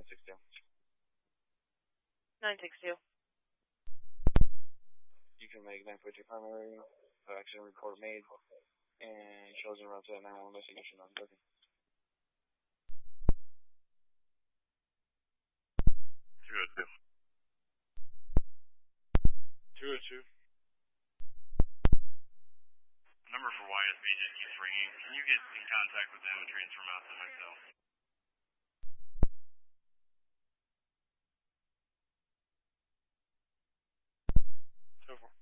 962. 962. You can make 942 primary, accident report made, and shows en route to 911 investigation on booking. 202. 202. Number for YSB just keeps ringing. Can you get in contact with them and transfer them out to myself? So